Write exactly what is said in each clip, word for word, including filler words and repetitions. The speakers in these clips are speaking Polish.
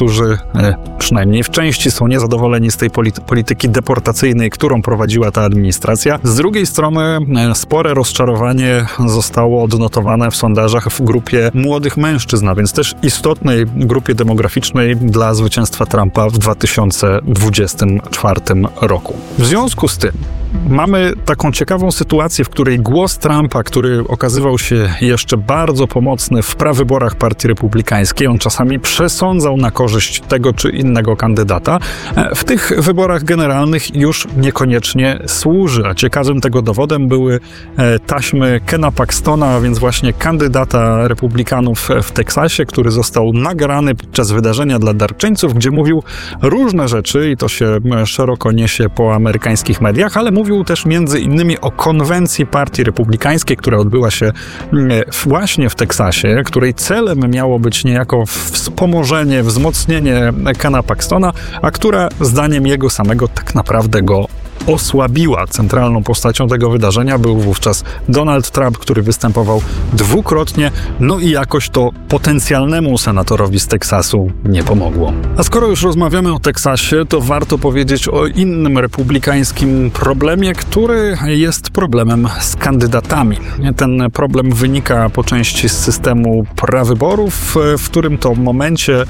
którzy e, przynajmniej w części są niezadowoleni z tej polity- polityki deportacyjnej, którą prowadziła ta administracja. Z drugiej strony e, spore rozczarowanie zostało odnotowane w sondażach w grupie młodych mężczyzn, a więc też istotnej grupie demograficznej dla zwycięstwa Trumpa w dwa tysiące dwudziestym czwartym roku. W związku z tym mamy taką ciekawą sytuację, w której głos Trumpa, który okazywał się jeszcze bardzo pomocny w prawyborach Partii Republikańskiej, on czasami przesądzał na korzyść tego czy innego kandydata, w tych wyborach generalnych już niekoniecznie służy. A ciekawym tego dowodem były taśmy Kena Paxtona, a więc właśnie kandydata republikanów w Teksasie, który został nagrany podczas wydarzenia dla darczyńców, gdzie mówił różne rzeczy i to się szeroko niesie po amerykańskich mediach, ale mówił też między innymi o konwencji Partii Republikańskiej, która odbyła się właśnie w Teksasie, której celem miało być niejako wspomożenie, wzmocnienie Kena Paxtona, a która zdaniem jego samego tak naprawdę go osłabiła. Centralną postacią tego wydarzenia był wówczas Donald Trump, który występował dwukrotnie, no i jakoś to potencjalnemu senatorowi z Teksasu nie pomogło. A skoro już rozmawiamy o Teksasie, to warto powiedzieć o innym republikańskim problemie, który jest problemem z kandydatami. Ten problem wynika po części z systemu prawyborów, w którym to momencie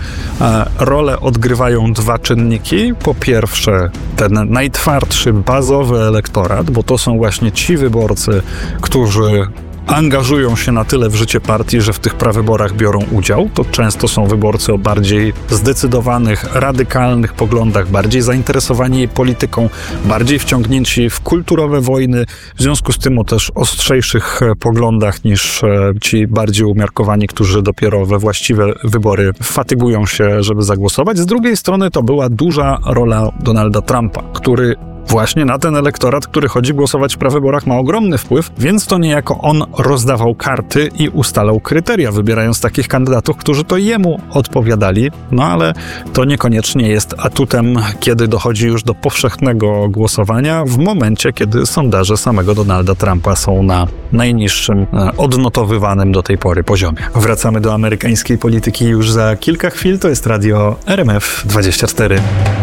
rolę odgrywają dwa czynniki. Po pierwsze, ten najtwardszy, bazowy elektorat, bo to są właśnie ci wyborcy, którzy angażują się na tyle w życie partii, że w tych prawyborach biorą udział. To często są wyborcy o bardziej zdecydowanych, radykalnych poglądach, bardziej zainteresowani polityką, bardziej wciągnięci w kulturowe wojny, w związku z tym o też ostrzejszych poglądach niż ci bardziej umiarkowani, którzy dopiero we właściwe wybory fatygują się, żeby zagłosować. Z drugiej strony to była duża rola Donalda Trumpa, który właśnie na ten elektorat, który chodzi głosować w prawyborach, ma ogromny wpływ, więc to niejako on rozdawał karty i ustalał kryteria, wybierając takich kandydatów, którzy to jemu odpowiadali. No ale to niekoniecznie jest atutem, kiedy dochodzi już do powszechnego głosowania, w momencie, kiedy sondaże samego Donalda Trumpa są na najniższym, odnotowywanym do tej pory poziomie. Wracamy do amerykańskiej polityki już za kilka chwil. To jest radio R M F dwadzieścia cztery.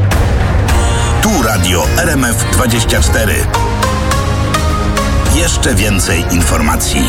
Tu radio R M F dwadzieścia cztery. Jeszcze więcej informacji.